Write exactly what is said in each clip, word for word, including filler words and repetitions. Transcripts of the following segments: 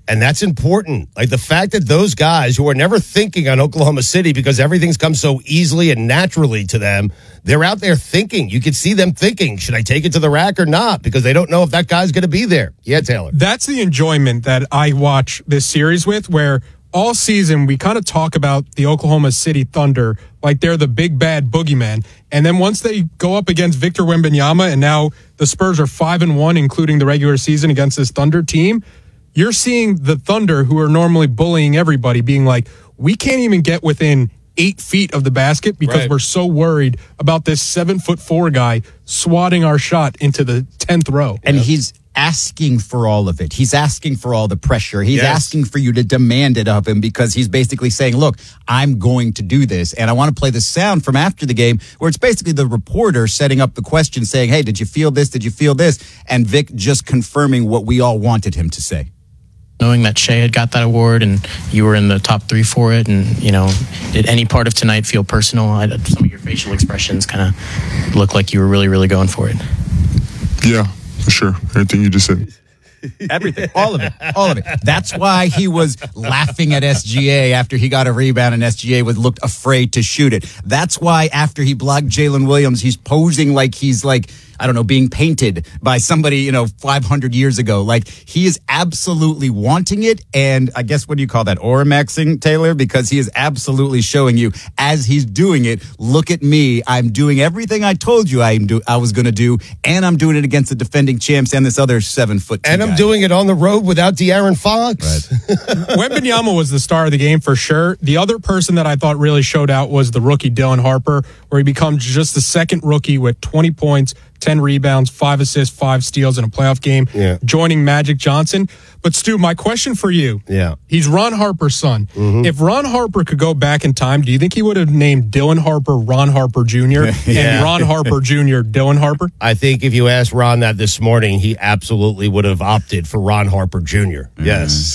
And that's important. Like the fact that those guys who are never thinking on Oklahoma City because everything's come so easily and naturally to them, they're out there thinking. You can see them thinking, should I take it to the rack or not? Because they don't know if that guy's going to be there. Yeah, Taylor. That's the enjoyment that I watch this series with, where all season we kind of talk about the Oklahoma City Thunder like they're the big bad boogeyman. And then once they go up against Victor Wembanyama, and now the Spurs are five and one, including the regular season against this Thunder team, you're seeing the Thunder, who are normally bullying everybody, being like, we can't even get within eight feet of the basket because right. we're so worried about this seven foot four guy swatting our shot into the tenth row. And yeah. he's asking for all of it. He's asking for all the pressure. He's yes. asking for you to demand it of him, because he's basically saying, look, I'm going to do this. And I want to play the sound from after the game where it's basically the reporter setting up the question saying, hey, did you feel this? Did you feel this? And Vic just confirming what we all wanted him to say. Knowing that Shea had got that award and you were in the top three for it, and, you know, did any part of tonight feel personal? I, some of your facial expressions kind of look like you were really, really going for it. Yeah, for sure. Everything you just said. Everything. All of it. All of it. That's why he was laughing at S G A after he got a rebound and S G A was looked afraid to shoot it. That's why after he blocked Jalen Williams, he's posing like he's like, I don't know, being painted by somebody, you know, five hundred years ago. Like, he is absolutely wanting it. And I guess, what do you call that? Oramaxing, Taylor? Because he is absolutely showing you as he's doing it, look at me. I'm doing everything I told you I, do, I was going to do. And I'm doing it against the defending champs and this other seven foot two And I'm guy. doing it on the road without De'Aaron Fox. Right. Wembanyama was the star of the game for sure. The other person that I thought really showed out was the rookie Dylan Harper, where he becomes just the second rookie with twenty points, ten rebounds, five assists, five steals in a playoff game, yeah. joining Magic Johnson. But, Stu, my question for you, yeah. he's Ron Harper's son. Mm-hmm. If Ron Harper could go back in time, do you think he would have named Dylan Harper Ron Harper Junior yeah. and Ron Harper Junior Dylan Harper? I think if you asked Ron that this morning, he absolutely would have opted for Ron Harper Junior Mm-hmm.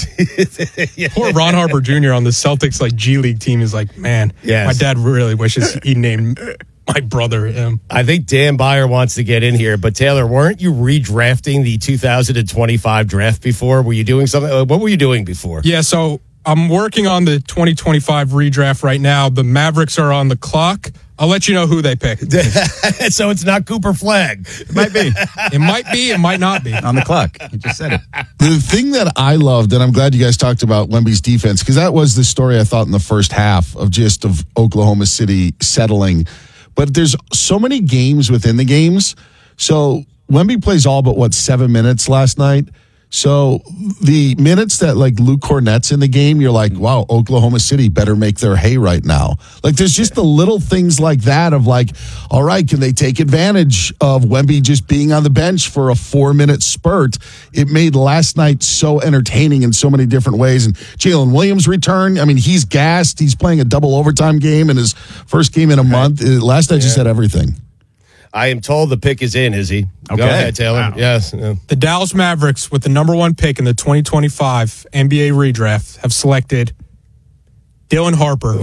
Yes. yeah. Poor Ron Harper Junior on the Celtics like G League team is like, man, yes. my dad really wishes he named my brother him. I think Dan Byer wants to get in here, but Taylor, weren't you redrafting the two thousand twenty-five draft before? Were you doing something? What were you doing before? Yeah, so I'm working on the twenty twenty-five redraft right now. The Mavericks are on the clock. I'll let you know who they pick. So it's not Cooper Flagg. It might be. It might be. It might not be. On the clock. You just said it. The thing that I loved, and I'm glad you guys talked about Wemby's defense, because that was the story I thought in the first half of just of Oklahoma City settling. But there's so many games within the games. So Wemby plays all but, what, seven minutes last night? So the minutes that, like, Luke Cornett's in the game, you're like, wow, Oklahoma City better make their hay right now. Like, there's just the little things like that of, like, all right, can they take advantage of Wemby just being on the bench for a four-minute spurt? It made last night so entertaining in so many different ways. And Jalen Williams' return, I mean, he's gassed. He's playing a double overtime game in his first game in a month. Last night just had everything. I am told the pick is in, is he? Okay. Go ahead, Taylor. Wow. Yes. Yeah. The Dallas Mavericks, with the number one pick in the twenty twenty-five N B A redraft, have selected Dylan Harper.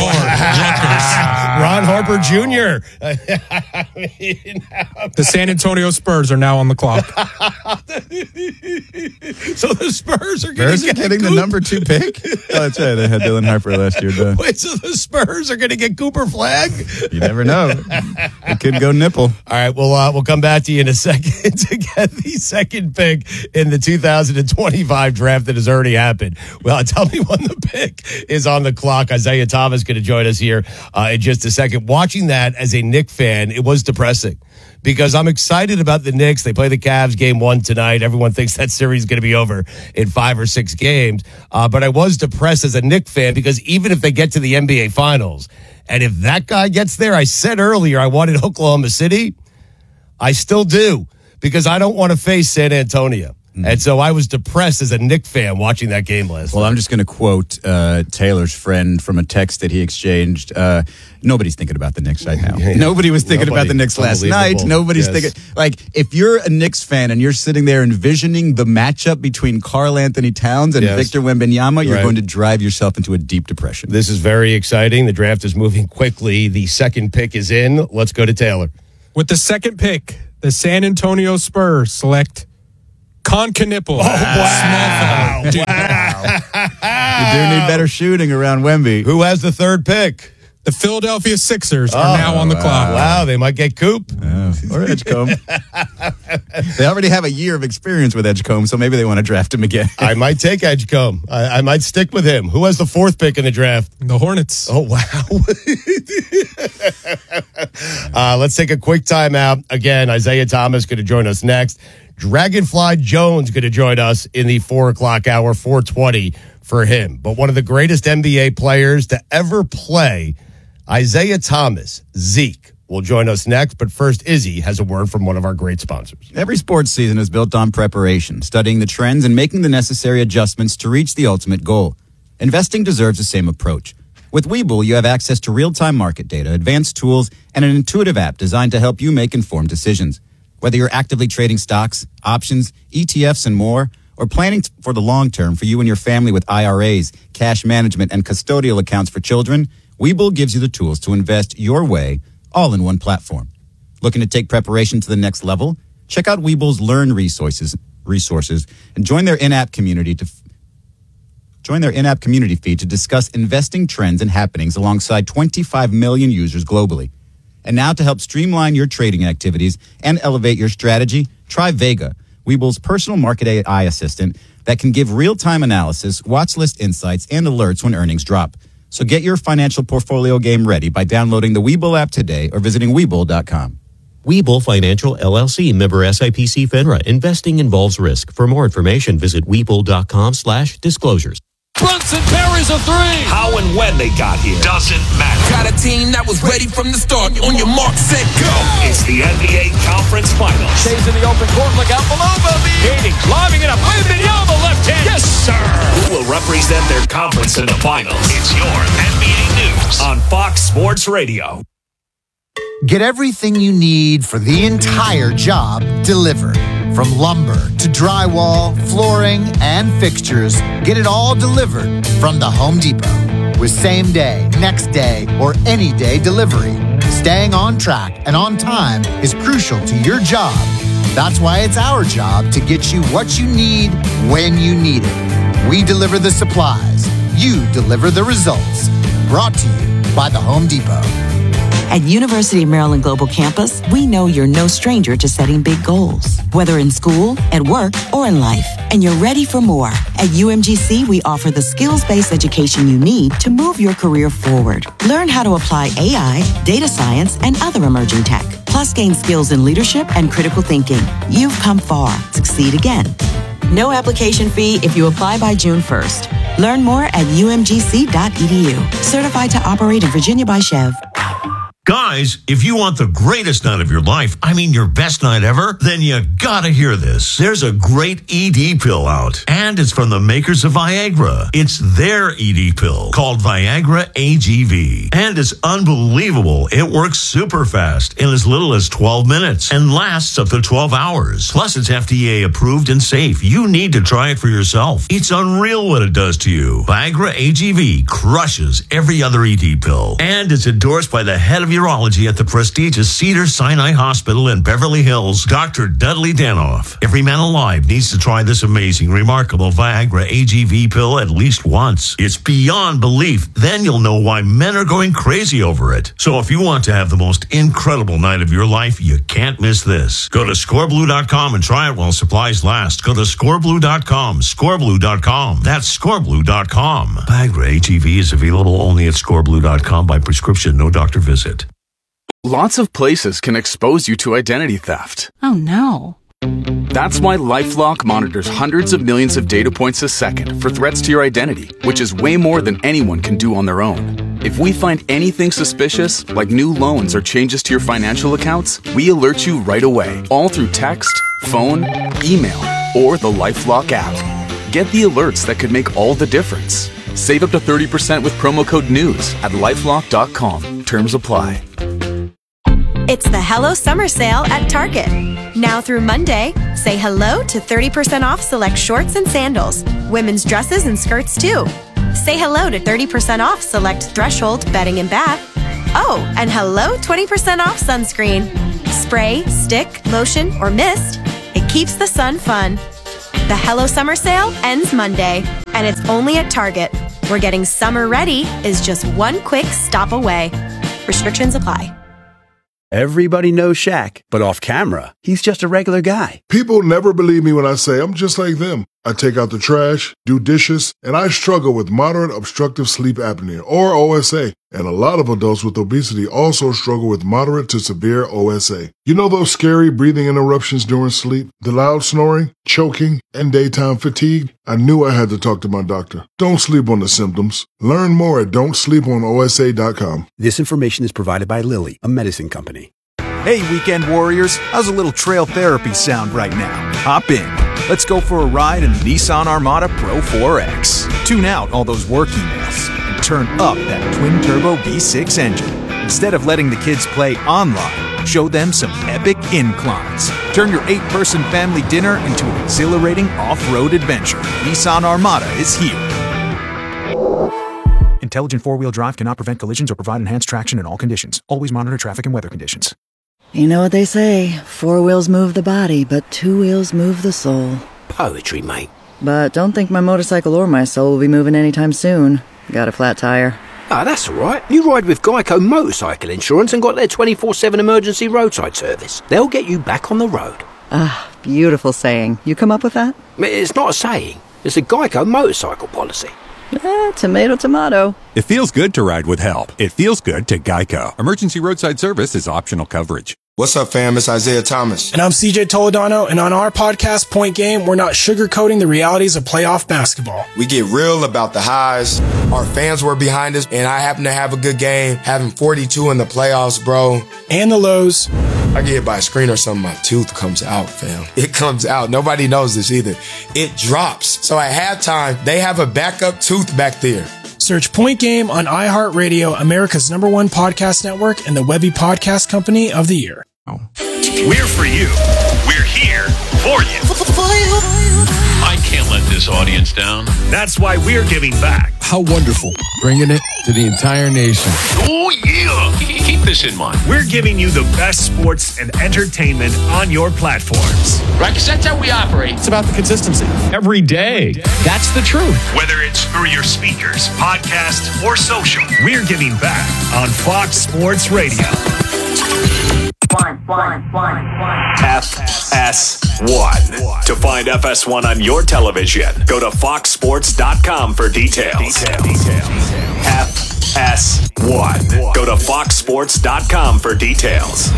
Ron Harper Junior The San Antonio Spurs are now on the clock. So the Spurs are Spurs going are to getting the number two pick? Oh, that's right. They had Dylan Harper last year. Done. Wait, so the Spurs are going to get Cooper Flagg? You never know. It could go nipple. All right, well, uh, we'll come back to you in a second to get the second pick in the two thousand twenty-five draft that has already happened. Well, tell me when the pick is on the clock. Isaiah Thomas going to join us here uh, in just a second. Watching that as a Knicks fan, it was depressing because I'm excited about the Knicks. They play the Cavs game one tonight. Everyone thinks that series is going to be over in five or six games. Uh, but I was depressed as a Knicks fan because even if they get to the N B A Finals, and if that guy gets there, I said earlier I wanted Oklahoma City. I still do because I don't want to face San Antonio. And so I was depressed as a Knicks fan watching that game last Well, night. I'm just going to quote uh, Taylor's friend from a text that he exchanged. Uh, nobody's thinking about the Knicks right now. Yeah. Nobody was thinking Nobody. about the Knicks last night. Unbelievable. Nobody's Yes. thinking. Like, if you're a Knicks fan and you're sitting there envisioning the matchup between Karl Anthony Towns and Yes. Victor Wembanyama, you're Right. going to drive yourself into a deep depression. This is very exciting. The draft is moving quickly. The second pick is in. Let's go to Taylor. With the second pick, the San Antonio Spurs select Con Knipple. Oh, wow. Small fella. Dude, Wow. You do need better shooting around Wemby. Who has the third pick? The Philadelphia Sixers are Oh, now on the wow. clock. Wow, they might get Coop. Yeah, or Edgecombe. They already have a year of experience with Edgecombe, so maybe they want to draft him again. I might take Edgecombe. I, I might stick with him. Who has the fourth pick in the draft? The Hornets. Oh, wow. uh, let's take a quick timeout. Again, Isaiah Thomas going to join us next. Dragonfly Jones going to join us in the four o'clock hour, four twenty for him. But one of the greatest N B A players to ever play, Isaiah Thomas, Zeke, will join us next. But first, Izzy has a word from one of our great sponsors. Every sports season is built on preparation, studying the trends and making the necessary adjustments to reach the ultimate goal. Investing deserves the same approach. With Webull, you have access to real-time market data, advanced tools, and an intuitive app designed to help you make informed decisions. Whether you're actively trading stocks, options, E T Fs, and more, or planning for the long term for you and your family with I R As, cash management, and custodial accounts for children, Webull gives you the tools to invest your way, all in one platform. Looking to take preparation to the next level? Check out Webull's Learn resources, resources, and join their in-app community to f- join their in-app community feed to discuss investing trends and happenings alongside twenty-five million users globally. And now to help streamline your trading activities and elevate your strategy, try Vega, Webull's personal market A I assistant that can give real-time analysis, watch list insights, and alerts when earnings drop. So get your financial portfolio game ready by downloading the Webull app today or visiting Webull dot com. Webull Financial, L L C, member S I P C FINRA. Investing involves risk. For more information, visit Webull dot com slash disclosures. Brunson parries a three. How and when they got here doesn't matter. Got a team that was ready from the start. On your mark, set, go. It's the N B A Conference Finals. Shays in the open court. Look out below, Bobby. Katie climbing it up. Wembanyama left hand. Yes, sir. Who will represent their conference in the finals? It's your N B A News on Fox Sports Radio. Get everything you need for the entire job delivered. From lumber to drywall, flooring, and fixtures, get it all delivered from the Home Depot. With same day, next day, or any day delivery, staying on track and on time is crucial to your job. That's why it's our job to get you what you need when you need it. We deliver the supplies. You deliver the results. Brought to you by the Home Depot. At University of Maryland Global Campus, we know you're no stranger to setting big goals, whether in school, at work, or in life, and you're ready for more. At U M G C, we offer the skills-based education you need to move your career forward. Learn how to apply A I, data science, and other emerging tech, plus gain skills in leadership and critical thinking. You've come far. Succeed again. No application fee if you apply by June first. Learn more at U M G C dot E D U. Certified to operate in Virginia by Chev. Guys, if you want the greatest night of your life, I mean your best night ever, then you gotta hear this. There's a great E D pill out, and it's from the makers of Viagra. It's their E D pill called Viagra A G V, and it's unbelievable. It works super fast in as little as twelve minutes and lasts up to twelve hours. Plus, it's F D A approved and safe. You need to try it for yourself. It's unreal what it does to you. Viagra A G V crushes every other E D pill, and it's endorsed by the head of urology at the prestigious Cedars-Sinai Hospital in Beverly Hills, Doctor Dudley Danoff. Every man alive needs to try this amazing, remarkable Viagra A G V pill at least once. It's beyond belief. Then you'll know why men are going crazy over it. So if you want to have the most incredible night of your life, you can't miss this. Go to score blue dot com and try it while supplies last. Go to score blue dot com, score blue dot com. That's score blue dot com. Viagra A G V is available only at score blue dot com by prescription, no doctor visit. Lots of places can expose you to identity theft. Oh no. That's why LifeLock monitors hundreds of millions of data points a second for threats to your identity, which is way more than anyone can do on their own. If we find anything suspicious, like new loans or changes to your financial accounts, we alert you right away, all through text, phone, email, or the LifeLock app. Get the alerts that could make all the difference. Save up to thirty percent with promo code NEWS at lifelock dot com. Terms apply. It's the Hello Summer Sale at Target. Now through Monday, say hello to thirty percent off select shorts and sandals, women's dresses and skirts too. Say hello to thirty percent off select Threshold bedding and bath. Oh, and hello twenty percent off sunscreen. Spray, stick, lotion, or mist. It keeps the sun fun. The Hello Summer Sale ends Monday, and it's only at Target, where getting summer ready is just one quick stop away. Restrictions apply. Everybody knows Shaq, but off camera, he's just a regular guy. People never believe me when I say I'm just like them. I take out the trash, do dishes, and I struggle with moderate obstructive sleep apnea, or O S A. And a lot of adults with obesity also struggle with moderate to severe O S A. You know those scary breathing interruptions during sleep, the loud snoring, choking, and daytime fatigue? I knew I had to talk to my doctor. Don't sleep on the symptoms. Learn more at don't sleep on O S A dot com. This information is provided by Lilly, a medicine company. Hey, weekend warriors, how's a little trail therapy sound right now? Hop in. Let's go for a ride in the Nissan Armada Pro four X. Tune out all those work emails and turn up that twin-turbo V six engine. Instead of letting the kids play online, show them some epic inclines. Turn your eight-person family dinner into an exhilarating off-road adventure. Nissan Armada is here. Intelligent four-wheel drive cannot prevent collisions or provide enhanced traction in all conditions. Always monitor traffic and weather conditions. You know what they say, four wheels move the body, but two wheels move the soul. Poetry, mate. But don't think my motorcycle or my soul will be moving anytime soon. Got a flat tire. Ah, that's all right. You ride with Geico Motorcycle Insurance and got their twenty-four seven emergency roadside service. They'll get you back on the road. Ah, beautiful saying. You come up with that? It's not a saying. It's a Geico motorcycle policy. Eh, tomato, tomato. It feels good to ride with help. It feels good to Geico. Emergency roadside service is optional coverage. What's up, fam? It's Isaiah Thomas. And I'm C J Toledano, and on our podcast, Point Game, we're not sugarcoating the realities of playoff basketball. We get real about the highs. Our fans were behind us, and I happen to have a good game, having forty-two in the playoffs, bro. And the lows. I get hit by a screen or something, my tooth comes out, fam. It comes out. Nobody knows this either. It drops. So at halftime, they have a backup tooth back there. Search Point Game on iHeartRadio, America's number one podcast network, and the Webby Podcast Company of the Year. We're for you. We're here for you. I can't let this audience down. That's why we're giving back. How wonderful. Bringing it to the entire nation. Oh, yeah. Keep this in mind. We're giving you the best sports and entertainment on your platforms. Right, because that's how we operate. It's about the consistency. Every day. That's the truth. Whether it's through your speakers, podcast, or social, we're giving back on Fox Sports Radio. One, one, one, one. F S one. To find F S one on your television, go to fox sports dot com for details. F S one. Go to fox sports dot com for details.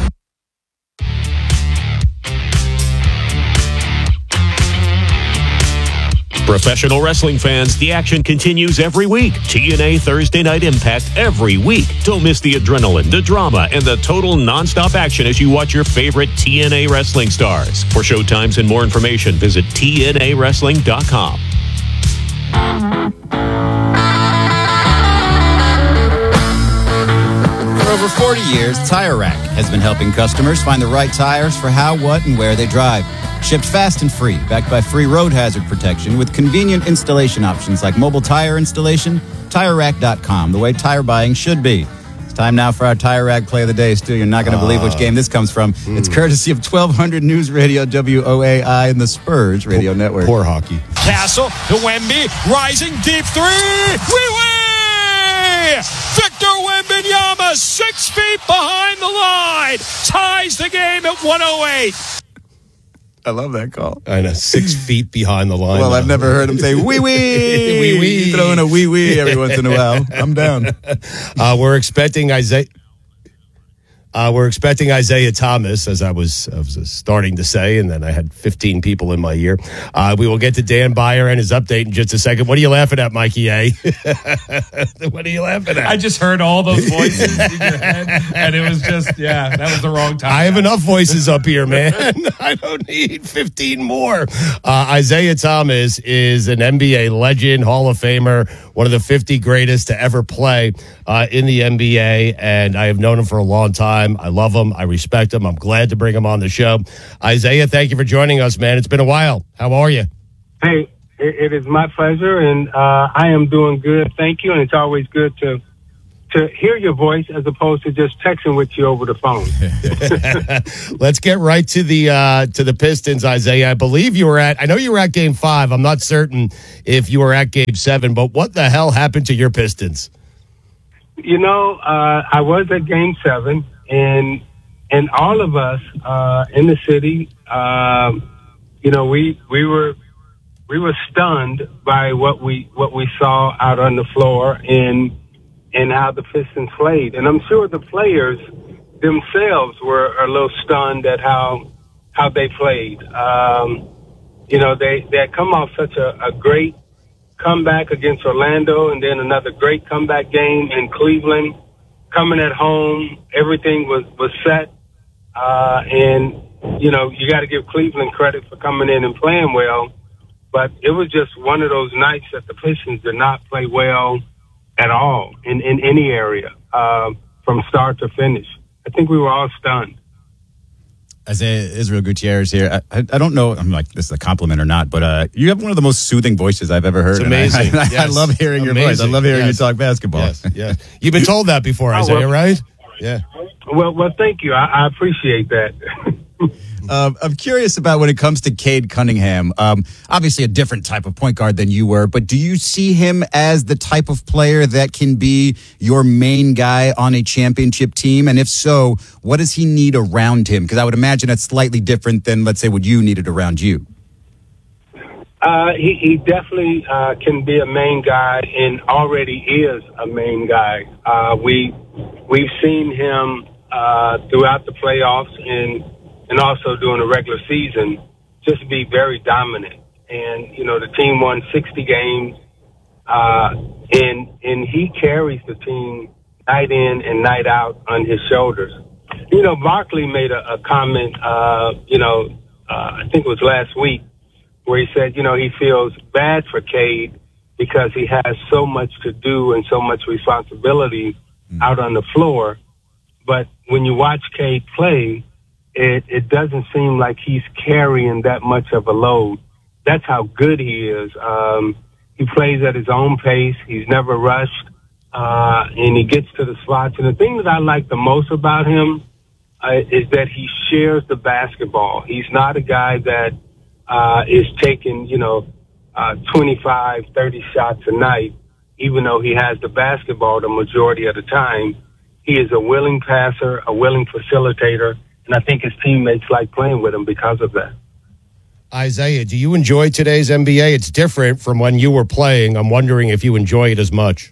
Professional wrestling fans, the action continues every week. T N A Thursday Night Impact every week. Don't miss the adrenaline, the drama, and the total nonstop action as you watch your favorite T N A wrestling stars. For showtimes and more information, visit T N A wrestling dot com. For over forty years, Tire Rack has been helping customers find the right tires for how, what, and where they drive. Shipped fast and free, backed by free road hazard protection with convenient installation options like mobile tire installation, tire rack dot com, the way tire buying should be. It's time now for our Tire Rack play of the day. Stu, you're not going to uh, believe which game this comes from. Mm. It's courtesy of twelve hundred News Radio, W O A I, and the Spurs Radio poor, Network. Poor hockey. Castle to Wemby, rising deep three. We win! Victor Wembanyama, six feet behind the line, ties the game at one oh eight. I love that call. I know, six feet behind the line. Well, I've never heard him say wee wee. Wee wee. Throw in a wee wee every once in a while. I'm down. Uh, we're expecting Isaiah. Uh, we're expecting Isaiah Thomas, as I was, I was starting to say, and then I had fifteen people in my ear. Uh, we will get to Dan Byer and his update in just a second. What are you laughing at, Mikey A? What are you laughing at? I just heard all those voices in your head, and it was just, yeah, that was the wrong time. I have enough voices up here, man. I don't need fifteen more. Uh, Isaiah Thomas is an N B A legend, Hall of Famer, one of the fifty greatest to ever play uh, in the N B A, and I have known him for a long time. I love him. I respect him. I'm glad to bring him on the show. Isaiah, thank you for joining us, man. It's been a while. How are you? Hey, it, it is my pleasure, and uh, I am doing good. Thank you, and it's always good to to hear your voice as opposed to just texting with you over the phone. Let's get right to the uh, to the Pistons, Isaiah. I believe you were at, I know you were at game five. I'm not certain if you were at game seven, but what the hell happened to your Pistons? You know, uh, I was at game seven, and and all of us uh, in the city, um, you know, we we were we were stunned by what we what we saw out on the floor and and how the Pistons played. And I'm sure the players themselves were a little stunned at how how they played. Um, you know, they, they had come off such a, a great comeback against Orlando and then another great comeback game in Cleveland. Coming at home, everything was, was set. Uh, and, you know, you got to give Cleveland credit for coming in and playing well. But it was just one of those nights that the Pistons did not play well at all in, in any area, uh, from start to finish. I think we were all stunned. Isaiah Israel Gutierrez here. I, I, I don't know, I'm like, this is a compliment or not, but uh, you have one of the most soothing voices I've ever heard. It's amazing. I, I, yes. I love hearing amazing. your voice. I love hearing yes. you talk basketball. Yes, yes. You've been told that before, Isaiah, oh, well, right? Yeah. Well, well, thank you. I, I appreciate that. Um, I'm curious about when it comes to Cade Cunningham. Um, obviously, a different type of point guard than you were, but do you see him as the type of player that can be your main guy on a championship team? And if so, what does he need around him? Because I would imagine that's slightly different than, let's say, what you needed around you. Uh, he, he definitely uh, can be a main guy and already is a main guy. Uh, we, we've seen him uh, throughout the playoffs and and also during the regular season, just be very dominant. And, you know, the team won sixty games, uh, and, and he carries the team night in and night out on his shoulders. You know, Barkley made a, a comment, uh, you know, uh, I think it was last week, where he said, you know, he feels bad for Cade because he has so much to do and so much responsibility mm. out on the floor. But when you watch Cade play, It, it doesn't seem like he's carrying that much of a load. That's how good he is. Um, he plays at his own pace. He's never rushed, uh, and he gets to the spots. And the thing that I like the most about him uh, is that he shares the basketball. He's not a guy that uh, is taking, you know, uh, twenty-five, thirty shots a night, even though he has the basketball the majority of the time. He is a willing passer, a willing facilitator. And I think his teammates like playing with him because of that. Isaiah, do you enjoy today's N B A? It's different from when you were playing. I'm wondering if you enjoy it as much.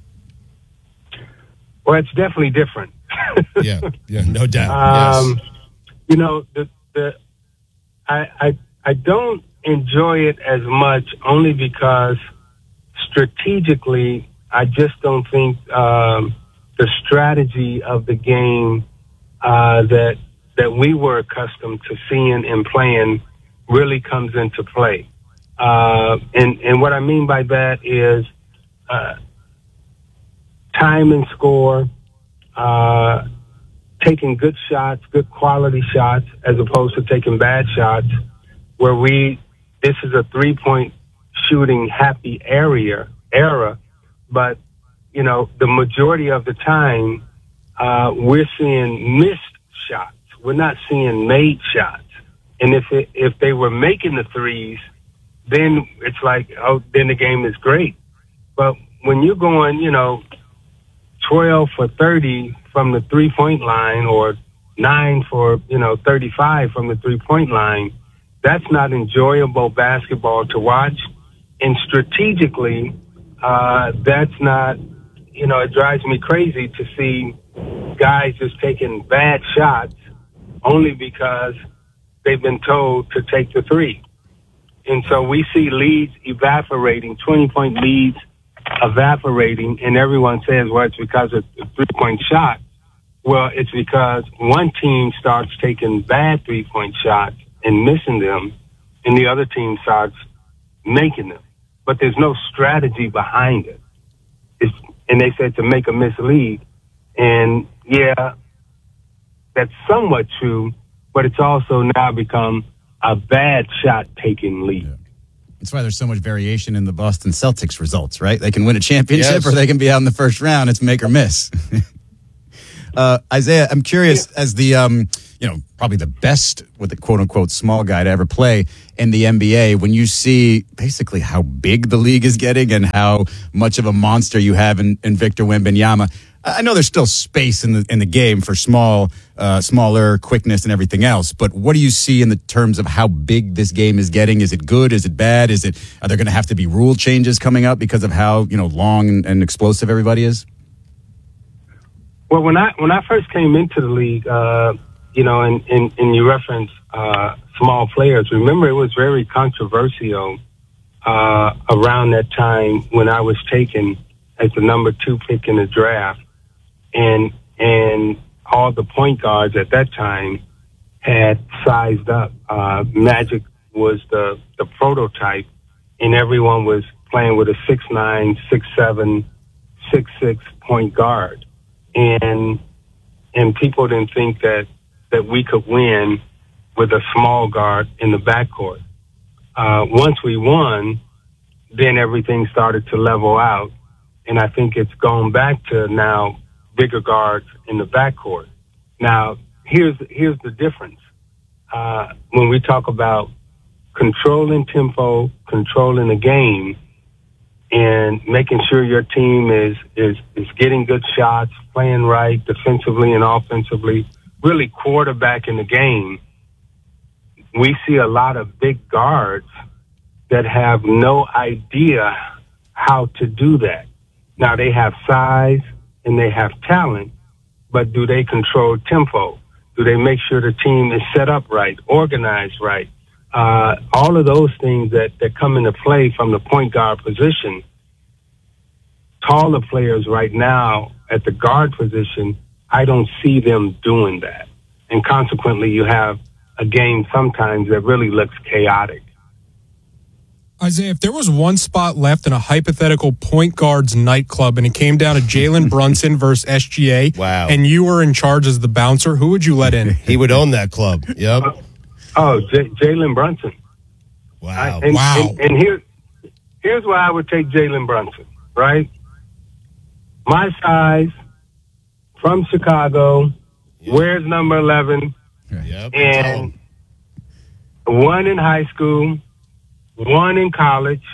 Well, it's definitely different. yeah, yeah, no doubt. Um, yes. You know, the the I, I I don't enjoy it as much only because strategically, I just don't think um, the strategy of the game uh, that. that we were accustomed to seeing and playing really comes into play. Uh, and, and what I mean by that is uh, time and score, uh, taking good shots, good quality shots, as opposed to taking bad shots, where we, this is a three-point shooting happy area, era, but, you know, the majority of the time, uh, we're seeing missed shots. We're not seeing made shots. And if it, if they were making the threes, then it's like, oh, then the game is great. But when you're going, you know, twelve for thirty from the three-point line or nine for, you know, thirty-five from the three-point line, that's not enjoyable basketball to watch. And strategically, uh, that's not, you know, it drives me crazy to see guys just taking bad shots only because they've been told to take the three. And so we see leads evaporating, twenty-point leads evaporating, and everyone says, well, it's because of the three-point shot. Well, it's because one team starts taking bad three-point shots and missing them, and the other team starts making them. But there's no strategy behind it. It's, and they said to make a mislead. And, yeah, that's somewhat true, but it's also now become a bad shot-taking league. That's why there's so much variation in the Boston Celtics results, right? They can win a championship Yes. or they can be out in the first round. It's make or miss. uh, Isaiah, I'm curious, as the, um, you know, probably the best with the quote unquote small guy to ever play in the N B A, when you see basically how big the league is getting and how much of a monster you have in, in Victor Wembanyama, I know there's still space in the in the game for small, uh, smaller quickness and everything else. But what do you see in the terms of how big this game is getting? Is it good? Is it bad? Is it? Are there going to have to be rule changes coming up because of how you know long and, and explosive everybody is? Well, when I when I first came into the league, uh, you know, and, and, and you reference uh, small players. Remember, it was very controversial uh, around that time when I was taken as the number two pick in the draft. And and all the point guards at that time had sized up. Uh, Magic was the, the prototype, and everyone was playing with a six nine, six seven, six six point guard. And and people didn't think that, that we could win with a small guard in the backcourt. Uh, once we won, then everything started to level out. And I think it's gone back to now bigger guards in the backcourt. Now, here's here's the difference. Uh, when we talk about controlling tempo, controlling the game, and making sure your team is is is getting good shots, playing right defensively and offensively, really quarterbacking the game, we see a lot of big guards that have no idea how to do that. Now, they have size and they have talent, but do they control tempo? Do they make sure the team is set up right, organized right? Uh, all of those things that, that come into play from the point guard position. Taller players right now at the guard position, I don't see them doing that. And consequently, you have a game sometimes that really looks chaotic. Isaiah, if there was one spot left in a hypothetical point guard's nightclub and it came down to Jalen Brunson versus S G A, wow, and you were in charge as the bouncer, who would you let in? He would own that club. Yep. Uh, oh, J- Jalen Brunson. Wow. I, and, wow. And, and here, here's why I would take Jalen Brunson, right? My size, from Chicago, yep. wears number eleven, yep. and one in high school, one in college,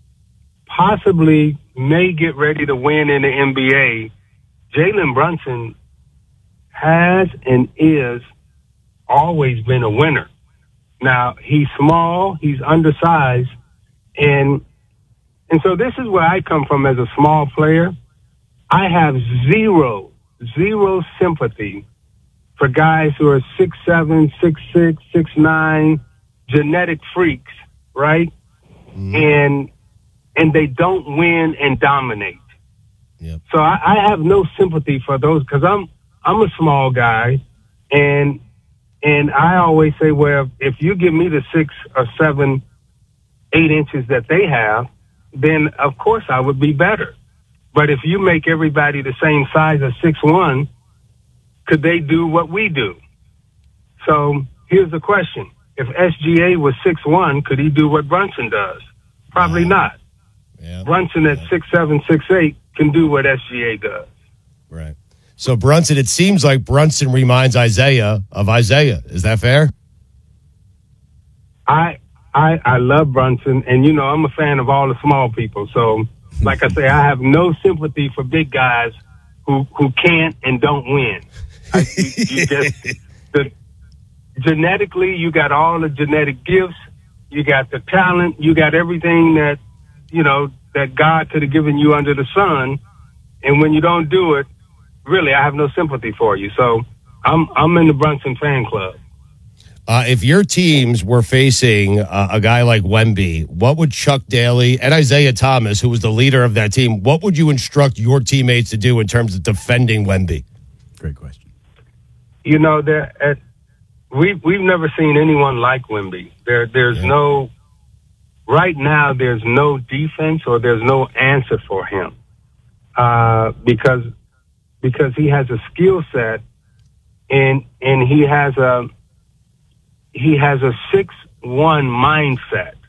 possibly may get ready to win in the N B A. Jalen Brunson has and is always been a winner. Now, he's small, he's undersized, and and so this is where I come from as a small player. I have zero, zero sympathy for guys who are six seven, six six, six nine, genetic freaks, right? Mm-hmm. And and they don't win and dominate. Yep. So I, I have no sympathy for those because I'm I'm a small guy, and and I always say, well, if you give me the six or seven, eight inches that they have, then of course I would be better. But if you make everybody the same size as six one, could they do what we do? So here's the question. If S G A was six one, could he do what Brunson does? Probably wow. not. Yeah. Brunson at six seven, six eight can do what S G A does. Right. So Brunson, it seems like Brunson reminds Isaiah of Isaiah. Is that fair? I I I love Brunson, and you know I'm a fan of all the small people. So, like I say, I have no sympathy for big guys who who can't and don't win. I, you, you just the genetically, you got all the genetic gifts, you got the talent, you got everything that you know that God could have given you under the sun, and when you don't do it, really, I have no sympathy for you. So, I'm I'm in the Brunson fan club. Uh, if your teams were facing uh, a guy like Wemby, what would Chuck Daly and Isaiah Thomas, who was the leader of that team, what would you instruct your teammates to do in terms of defending Wemby? Great question. You know, there at, we've we've never seen anyone like Wemby. There, there's yeah. no right now. There's no defense or there's no answer for him uh, because because he has a skill set and and he has a. He has a six one mindset.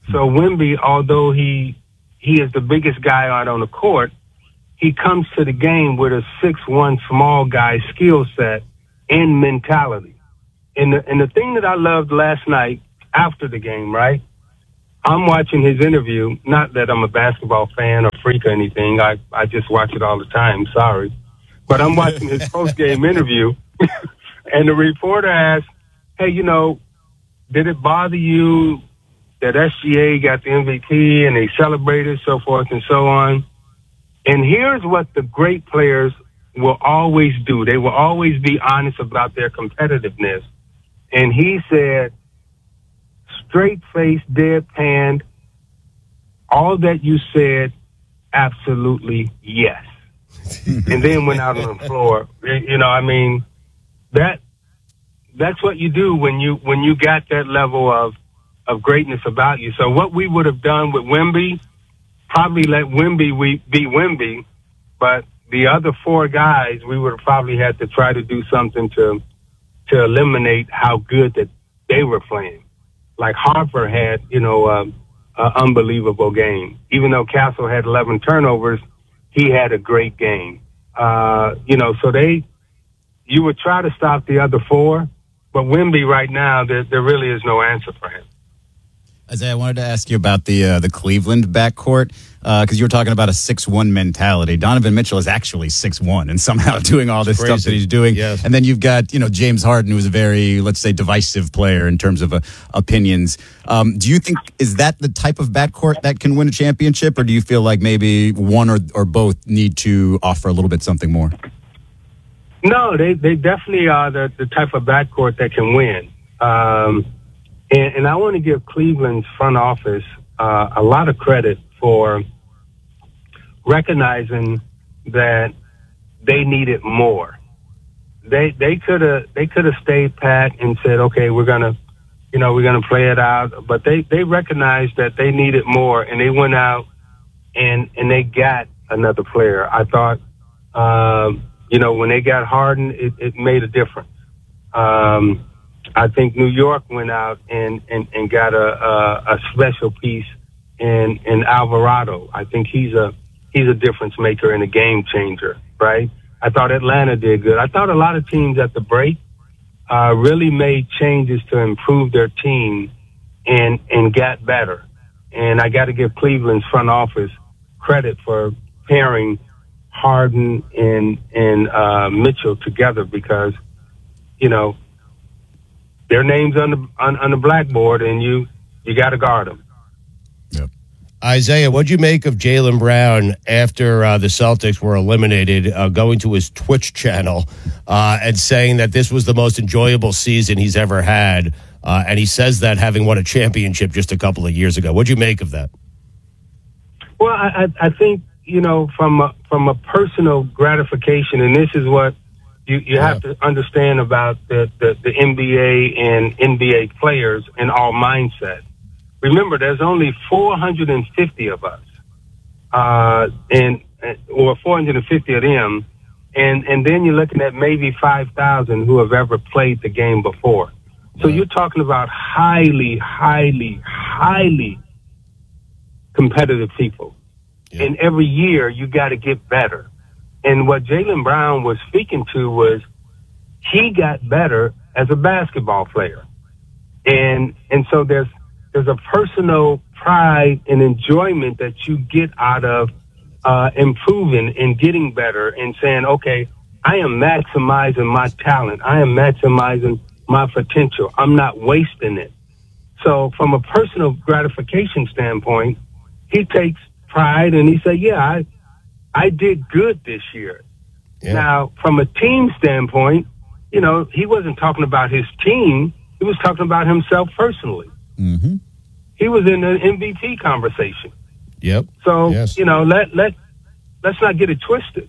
So Wemby, although he he is the biggest guy out on the court, he comes to the game with a six one small guy skill set and mentality. And the, and the thing that I loved last night after the game, right? I'm watching his interview. Not that I'm a basketball fan or freak or anything. I, I just watch it all the time. Sorry. But I'm watching his post-game interview, and the reporter asked, hey, you know, did it bother you that S G A got the M V P and they celebrated, so forth and so on? And here's what the great players will always do. They will always be honest about their competitiveness. And he said, straight-faced, deadpan, all that you said, absolutely yes. And then went out on the floor. You know, I mean, that that's what you do when you when you got that level of of greatness about you. So what we would have done with Wemby, probably let Wemby we be Wemby, but the other four guys, we would have probably had to try to do something to to eliminate how good that they were playing. Like Harper had, you know, um, an unbelievable game. Even though Castle had eleven turnovers, he had a great game. Uh, you know, so they, you would try to stop the other four, but Wemby right now, there, there really is no answer for him. Isaiah, I wanted to ask you about the uh, the Cleveland backcourt, because uh, you were talking about a six one mentality. Donovan Mitchell is actually six one and somehow doing all this stuff that he's doing. Yes. And then you've got, you know, James Harden, who's a very, let's say, divisive player in terms of uh, opinions. Um, do you think, is that the type of backcourt that can win a championship, or do you feel like maybe one or, or both need to offer a little bit something more? No, they, they definitely are the, the type of backcourt that can win. Um, and, and I want to give Cleveland's front office uh, a lot of credit for recognizing that they needed more. They they could have they could have stayed pat and said, okay, we're gonna, you know, we're gonna play it out. But they they recognized that they needed more, and they went out and and they got another player. I thought, um, you know, when they got Harden, it, it made a difference. Um, I think New York went out and, and, and got a, a, a special piece in, in Alvarado. I think he's a, he's a difference maker and a game changer, right? I thought Atlanta did good. I thought a lot of teams at the break, uh, really made changes to improve their team and, and got better. And I got to give Cleveland's front office credit for pairing Harden and, and, uh, Mitchell together, because, you know, their names on the on, on the blackboard, and you you got to guard them. Yep. Isaiah, what'd you make of Jaylen Brown after uh, the Celtics were eliminated, uh, going to his Twitch channel uh, and saying that this was the most enjoyable season he's ever had, uh, and he says that having won a championship just a couple of years ago. What'd you make of that? Well, I, I think, you know, from a, from a personal gratification, and this is what You, you yeah. have to understand about the, the, the N B A and N B A players and our mindset. Remember, there's only four hundred fifty of us, uh, and or four hundred fifty of them, and and then you're looking at maybe five thousand who have ever played the game before. So yeah. you're talking about highly, highly, highly competitive people, yeah. and every year you got to get better. And what Jaylen Brown was speaking to was he got better as a basketball player. And and so there's there's a personal pride and enjoyment that you get out of uh, improving and getting better and saying, okay, I am maximizing my talent. I am maximizing my potential. I'm not wasting it. So from a personal gratification standpoint, he takes pride and he said, yeah, I I did good this year. Yeah. Now, from a team standpoint, you know, he wasn't talking about his team. He was talking about himself personally. Mm-hmm. He was in an M V P conversation. Yep. So, yes. you know, let, let, let's not get it twisted.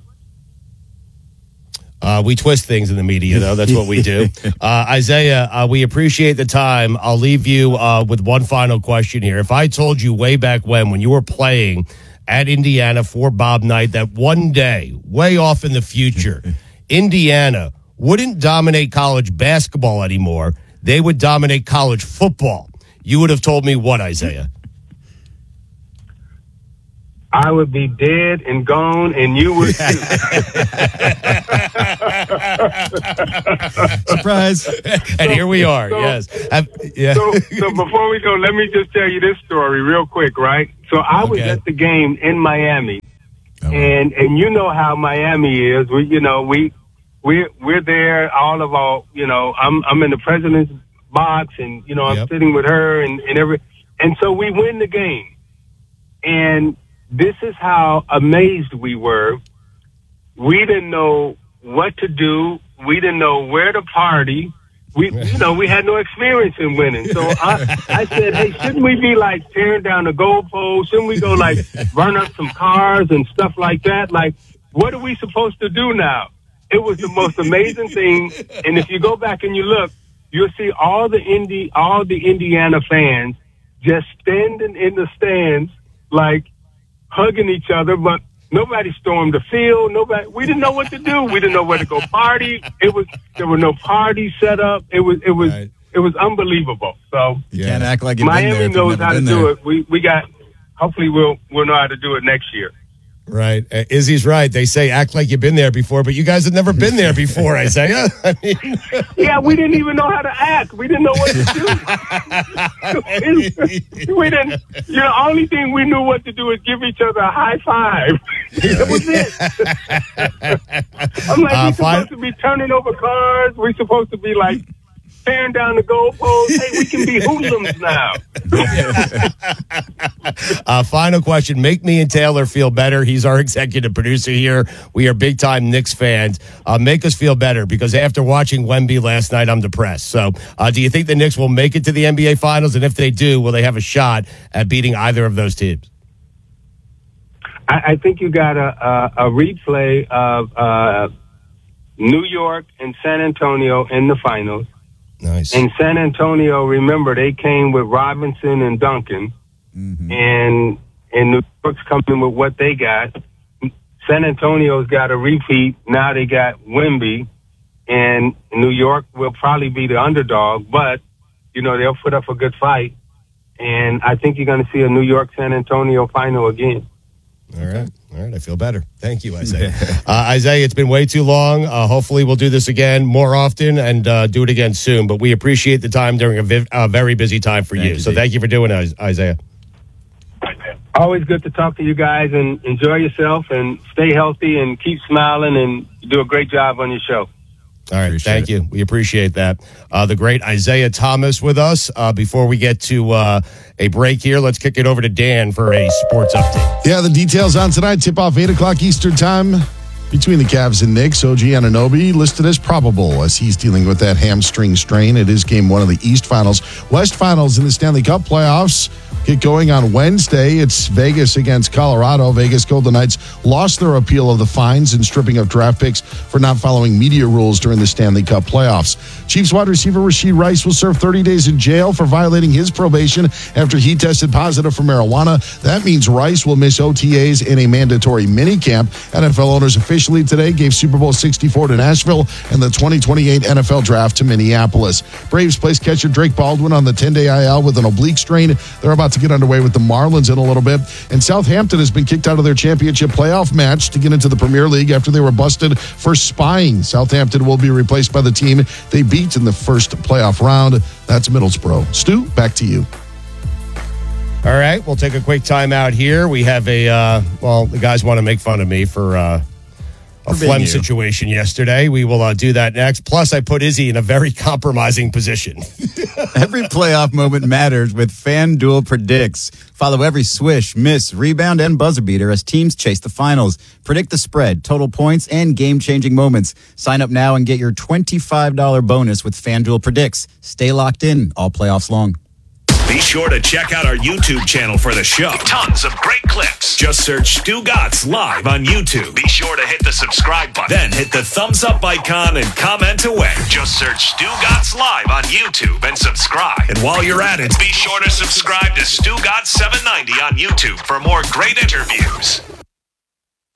Uh, we twist things in the media, though. That's what we do. Uh, Isaiah, uh, we appreciate the time. I'll leave you uh, with one final question here. If I told you way back when, when you were playing at Indiana for Bob Knight, that one day, way off in the future, Indiana wouldn't dominate college basketball anymore. They would dominate college football. You would have told me what, Isaiah? I would be dead and gone, and you would too. Surprise. And here we are, so, yes. Uh, yeah. so, so before we go, let me just tell you this story real quick, right? So I was Okay. at the game in Miami, and and you know how Miami is. We, you know, we we we're there. All of our, you know, I'm I'm in the president's box, and you know, I'm Yep. sitting with her, and and every, and so we win the game, and this is how amazed we were. We didn't know what to do. We didn't know where to party. We, you know, we had no experience in winning. So I, I said, hey, shouldn't we be like tearing down the goalpost? Shouldn't we go like burn up some cars and stuff like that? Like, what are we supposed to do now? It was the most amazing thing. And if you go back and you look, you'll see all the Indi- all the Indiana fans just standing in the stands, like hugging each other, but nobody stormed the field. Nobody. We didn't know what to do. We didn't know where to go party. It was there were no parties set up. It was it was Right. it was unbelievable. So You can't act like you've been there Miami if you've knows never how to been do there. it. We we got. Hopefully we'll we'll know how to do it next year. Right. Uh, Izzy's right. They say act like you've been there before, but you guys have never been there before, Isaiah. I mean, Yeah, we didn't even know how to act. We didn't know what to do. we didn't. You know, the only thing we knew what to do is give each other a high five. That was it. I'm like, Uh, we're fine. supposed to be turning over cars. We're supposed to be like tearing down the goalposts. Hey, we can be hoodlums now. uh, final question. Make me and Taylor feel better. He's our executive producer here. We are big time Knicks fans. Uh, make us feel better because after watching Wemby last night, I'm depressed. So uh, do you think the Knicks will make it to the N B A Finals? And if they do, will they have a shot at beating either of those teams? I, I think you got a, a, a replay of uh, New York and San Antonio in the finals. Nice. In San Antonio, remember, they came with Robinson and Duncan. Mm-hmm. And, and New York's coming with what they got. San Antonio's got a repeat. Now they got Wemby. And New York will probably be the underdog, but, you know, they'll put up a good fight. And I think you're going to see a New York-San Antonio final again. All right. All right. I feel better. Thank you, Isaiah. uh, Isaiah, it's been way too long. Uh, hopefully we'll do this again more often and uh, do it again soon. But we appreciate the time during a, vi- a very busy time for Thank you. you, So Dave. thank you for doing it, Isaiah. Always good to talk to you guys, and enjoy yourself and stay healthy and keep smiling, and you do a great job on your show. All right. Appreciate Thank it. you. We appreciate that. Uh, the great Isaiah Thomas with us. Uh, before we get to uh, a break here, let's kick it over to Dan for a sports update. Yeah, the details on tonight. Tip off eight o'clock Eastern time between the Cavs and Knicks. O G Anunoby listed as probable as he's dealing with that hamstring strain. It is game one of the East Finals. West Finals in the Stanley Cup playoffs get going on Wednesday. It's Vegas against Colorado. Vegas Golden Knights lost their appeal of the fines and stripping of draft picks for not following media rules during the Stanley Cup playoffs. Chiefs wide receiver Rashee Rice will serve thirty days in jail for violating his probation after he tested positive for marijuana. That means Rice will miss O T As in a mandatory minicamp. N F L owners officially today gave Super Bowl sixty-four to Nashville and the twenty twenty-eight N F L draft to Minneapolis. Braves placed catcher Drake Baldwin on the ten-day I L with an oblique strain. They're about to get underway with the Marlins in a little bit. And Southampton has been kicked out of their championship playoff match to get into the Premier League after they were busted for spying. Southampton will be replaced by the team they beat in the first playoff round. That's Middlesbrough. Stu, back to you. All right. We'll take a quick time out here. We have a, uh, well, the guys want to make fun of me for uh, a For being phlegm you. situation yesterday. We will uh, do that next. Plus, I put Izzy in a very compromising position. Every playoff moment matters with FanDuel Predicts. Follow every swish, miss, rebound, and buzzer beater as teams chase the finals. Predict the spread, total points, and game-changing moments. Sign up now and get your twenty-five dollars bonus with FanDuel Predicts. Stay locked in all playoffs long. Be sure to check out our YouTube channel for the show. Tons of great clips. Just search Stu Gatz live on YouTube. Be sure to hit the subscribe button. Then hit the thumbs up icon and comment away. Just search Stu Gatz live on YouTube and subscribe. And while you're at it, be sure to subscribe to Stu Gatz seven ninety on YouTube for more great interviews.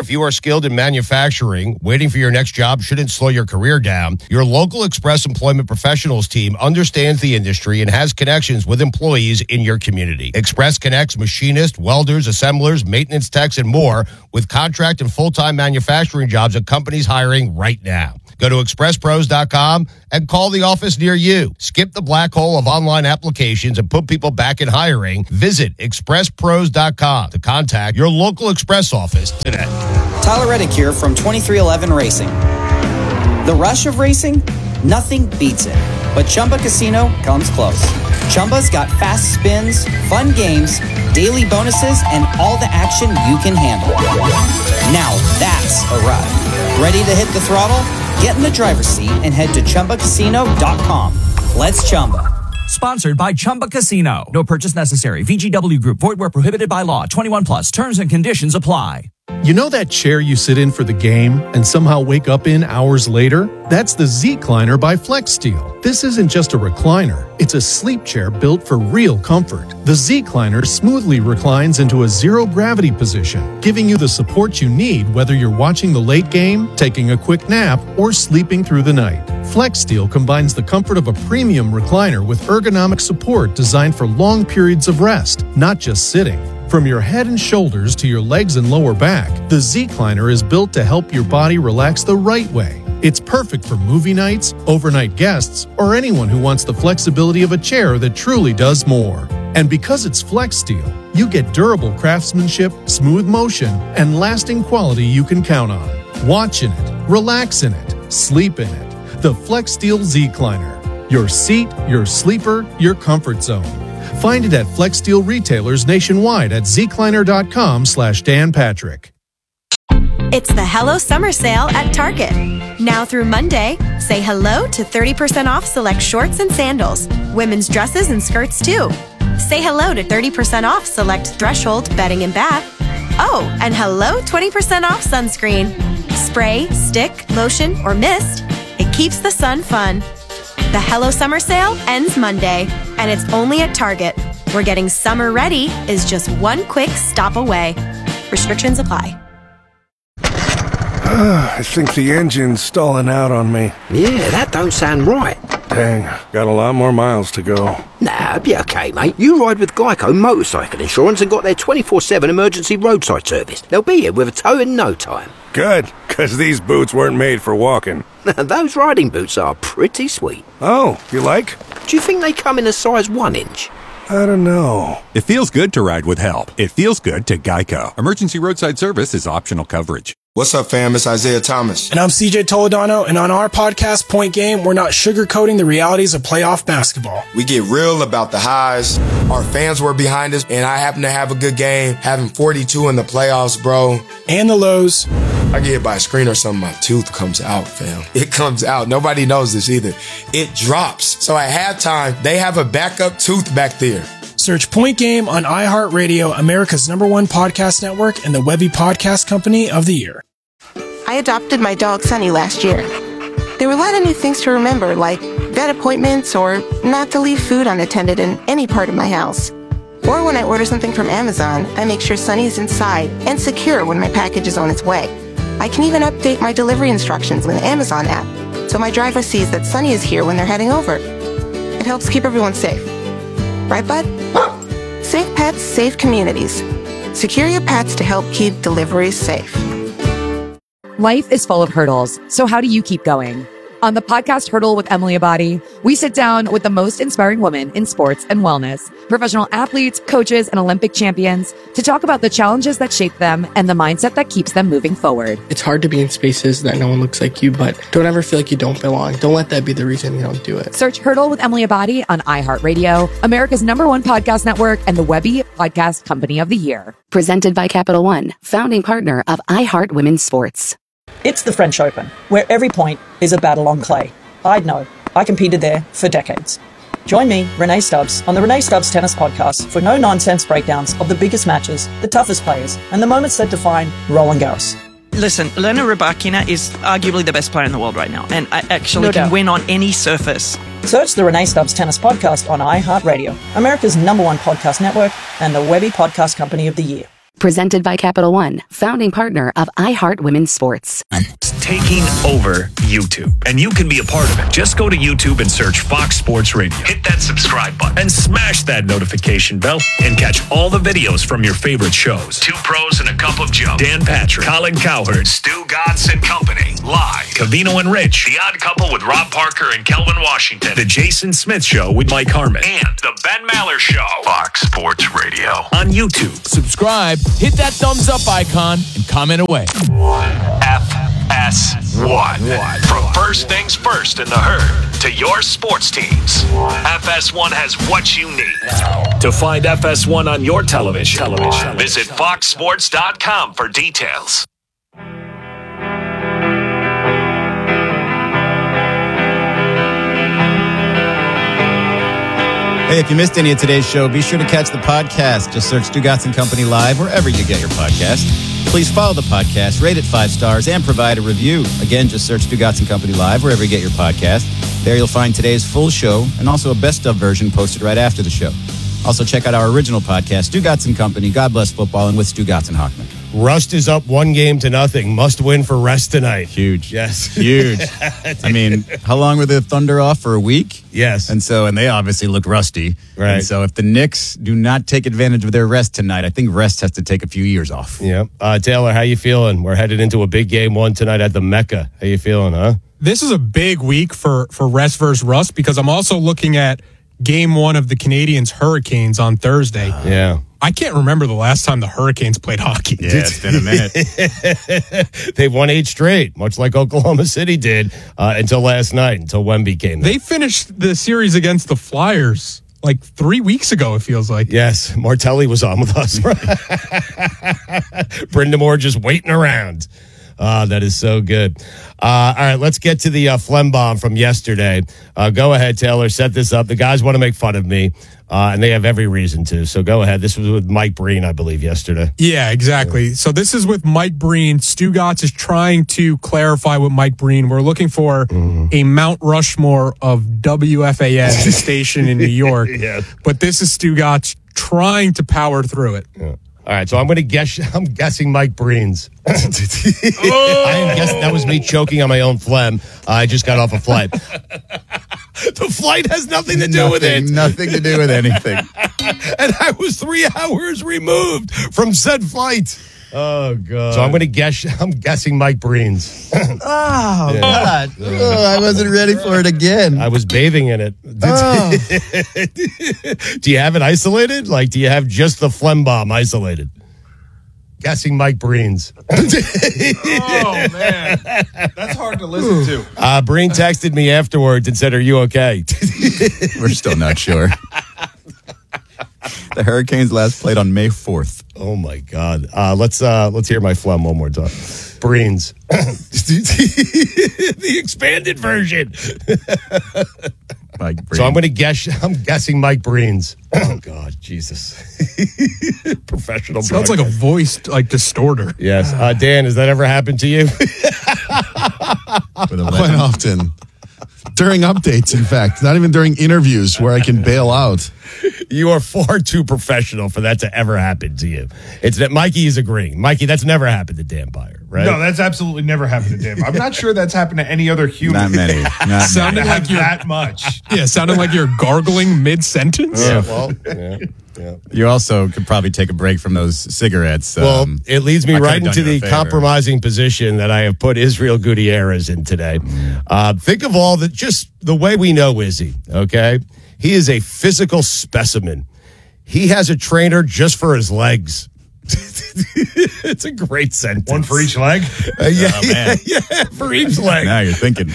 If you are skilled in manufacturing, waiting for your next job shouldn't slow your career down. Your local Express Employment Professionals team understands the industry and has connections with employees in your community. Express connects machinists, welders, assemblers, maintenance techs, and more with contract and full-time manufacturing jobs at companies hiring right now. Go to express pros dot com and call the office near you. Skip the black hole of online applications and put people back in hiring. Visit express pros dot com to contact your local Express office today. Tyler Reddick here from twenty-three eleven Racing. The rush of racing? Nothing beats it. But Chumba Casino comes close. Chumba's got fast spins, fun games, daily bonuses, and all the action you can handle. Now that's a ride. Ready to hit the throttle? Get in the driver's seat and head to chumba casino dot com. Let's Chumba. Sponsored by Chumba Casino. No purchase necessary. V G W Group. Void where prohibited by law. twenty-one plus. Terms and conditions apply. You know that chair you sit in for the game and somehow wake up in hours later? That's the Z-Cliner by FlexSteel. This isn't just a recliner. It's a sleep chair built for real comfort. The Z-Cliner smoothly reclines into a zero-gravity position, giving you the support you need whether you're watching the late game, taking a quick nap, or sleeping through the night. FlexSteel combines the comfort of a premium recliner with ergonomic support designed for long periods of rest, not just sitting. From your head and shoulders to your legs and lower back, the Z-Cliner is built to help your body relax the right way. It's perfect for movie nights, overnight guests, or anyone who wants the flexibility of a chair that truly does more. And because it's FlexSteel, you get durable craftsmanship, smooth motion, and lasting quality you can count on. Watch in it, relax in it, sleep in it. The FlexSteel Z-Cliner. Your seat, your sleeper, your comfort zone. Find it at FlexSteel retailers nationwide at zcliner.com slash Dan Patrick. It's the Hello Summer Sale at Target. Now through Monday, say hello to thirty percent off select shorts and sandals, women's dresses and skirts too. Say hello to thirty percent off select Threshold bedding and bath. Oh, and hello twenty percent off sunscreen. Spray, stick, lotion, or mist. It keeps the sun fun. The Hello Summer Sale ends Monday, and it's only at Target, where getting summer ready is just one quick stop away. Restrictions apply. I think the engine's stalling out on me. Yeah, that don't sound right. Dang, got a lot more miles to go. Nah, be okay, mate. You ride with Geico Motorcycle Insurance and got their twenty-four seven emergency roadside service. They'll be here with a tow in no time. Good, because these boots weren't made for walking. Those riding boots are pretty sweet. Oh, you like? Do you think they come in a size one inch? I don't know. It feels good to ride with help. It feels good to Geico. Emergency roadside service is optional coverage. What's up, fam? It's Isaiah Thomas. And I'm C J Toledano, and on our podcast, Point Game, we're not sugarcoating the realities of playoff basketball. We get real about the highs. Our fans were behind us, and I happen to have a good game, having forty-two in the playoffs, bro. And the lows. I get hit by a screen or something, my tooth comes out, fam. It comes out. Nobody knows this either. It drops. So at halftime, they have a backup tooth back there. Search Point Game on iHeartRadio, America's number one podcast network, and the Webby Podcast Company of the Year. I adopted my dog Sunny last year. There were a lot of new things to remember, like vet appointments or not to leave food unattended in any part of my house. Or when I order something from Amazon, I make sure Sunny is inside and secure when my package is on its way. I can even update my delivery instructions with the Amazon app, so my driver sees that Sunny is here when they're heading over. It helps keep everyone safe. Right, bud? Safe pets, safe communities. Secure your pets to help keep deliveries safe. Life is full of hurdles, so how do you keep going? On the podcast Hurdle with Emily Abadi, we sit down with the most inspiring women in sports and wellness, professional athletes, coaches, and Olympic champions to talk about the challenges that shape them and the mindset that keeps them moving forward. It's hard to be in spaces that no one looks like you, but don't ever feel like you don't belong. Don't let that be the reason you don't do it. Search Hurdle with Emily Abadi on iHeartRadio, America's number one podcast network, and the Webby Podcast Company of the Year. Presented by Capital One, founding partner of iHeart Women's Sports. It's the French Open, where every point is a battle on clay. I'd know. I competed there for decades. Join me, Renee Stubbs, on the Renee Stubbs Tennis Podcast for no-nonsense breakdowns of the biggest matches, the toughest players, and the moments that define Roland Garros. Listen, Elena Rybakina is arguably the best player in the world right now, and I actually No can doubt. win on any surface. Search the Renee Stubbs Tennis Podcast on iHeartRadio, America's number one podcast network, and the Webby Podcast Company of the Year. Presented by Capital One, founding partner of iHeart Women's Sports. Taking over YouTube, and you can be a part of it. Just go to YouTube and search Fox Sports Radio. Hit that subscribe button and smash that notification bell and catch all the videos from your favorite shows. Two Pros and a Cup of Joe, Dan Patrick, Colin Cowherd, Stu Gatz and Company, live. Cavino and Rich, The Odd Couple with Rob Parker and Kelvin Washington, The Jason Smith Show with Mike Harmon, and The Ben Maller Show. Fox Sports Radio on YouTube. Subscribe, hit that thumbs up icon, and comment away. F S one. From first things first in the herd to your sports teams, F S one has what you need. To find F S one on your television, television. visit fox sports dot com for details. Hey, if you missed any of today's show, be sure to catch the podcast. Just search Stu Gatz and Company Live wherever you get your podcast. Please follow the podcast, rate it five stars, and provide a review. Again, just search Stu Gatz and Company Live wherever you get your podcast. There you'll find today's full show and also a best-of version posted right after the show. Also, check out our original podcast, Stu Gatz and Company, God Bless Football, and with Stu Gatz and Hockman. Rust is up one game to nothing. Must win for Rest tonight. Huge. Yes. Huge. I mean, how long were the Thunder off? For a week? Yes. And so, and they obviously looked rusty. Right. And so if the Knicks do not take advantage of their rest tonight, I think Rest has to take a few years off. Yeah. Uh, Taylor, how you feeling? We're headed into a big game one tonight at the Mecca. How you feeling, huh? This is a big week for, for Rest versus Rust because I'm also looking at game one of the Canadiens Hurricanes on Thursday. Uh, yeah. I can't remember the last time the Hurricanes played hockey. Yeah, it's been a minute. They've won eight straight, much like Oklahoma City did uh, until last night, until Wemby came there. They finished the series against the Flyers like three weeks ago, it feels like. Yes, Martelli was on with us. Brenda Moore just waiting around. Uh, that is so good. Uh, all right, let's get to the uh, phlegm bomb from yesterday. Uh, go ahead, Taylor. Set this up. The guys want to make fun of me, uh, and they have every reason to. So go ahead. This was with Mike Breen, I believe, yesterday. Yeah, exactly. Yeah. So this is with Mike Breen. Stu Gatz is trying to clarify with Mike Breen. We're looking for mm-hmm. a Mount Rushmore of W F A N, the station in New York. Yeah. But this is Stu Gatz trying to power through it. Yeah. All right, so I'm going to guess. I'm guessing Mike Breen's. oh! I am guessing that was me choking on my own phlegm. Uh, I just got off a flight. The flight has nothing to do nothing, with it. Nothing to do with anything. And I was three hours removed from said flight. Oh God! So I'm going to guess. I'm guessing Mike Breen's. Oh yeah. God! Oh, I wasn't ready for it again. I was bathing in it. Oh. Do you have it isolated? Like, do you have just the phlegm bomb isolated? Guessing Mike Breen's. Oh man, that's hard to listen to. Uh, Breen texted me afterwards and said, "Are you okay?" We're still not sure. The Hurricanes last played on May fourth. Oh my God! Uh, let's uh, let's hear my phlegm one more time. Breen's, the expanded version. Mike Breen. So I'm going to guess. I'm guessing Mike Breen's. Oh God, Jesus! Professional. Sounds like a voice like distorter. Yes, uh, Dan. Has that ever happened to you? Quite often. During updates, in fact, not even during interviews where I can bail out. You are far too professional for that to ever happen to you. It's that Mikey is agreeing. Mikey, that's never happened to Dan Byer, right? No, that's absolutely never happened to Dan. I'm not sure that's happened to any other human. Not many. Not sounding many. like you're that much. Yeah, sounding like you're gargling mid-sentence. Yeah, well, yeah, yeah. You also could probably take a break from those cigarettes. Well, um, it leads me I right could've into done you the a favor. compromising position that I have put Israel Gutierrez in today. Uh, think of all the, just the way we know Izzy, okay? He is a physical specimen. He has a trainer just for his legs. It's a great sentence. One for each leg? Uh, yeah, Oh, man. yeah, yeah, for each leg. Now you're thinking.